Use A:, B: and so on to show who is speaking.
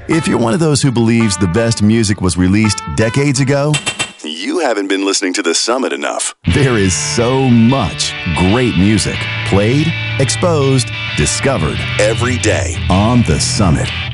A: If you're one of those who believes the best music was released decades ago, you haven't been listening to The Summit enough. There is so much great music played, exposed, discovered every day on The Summit.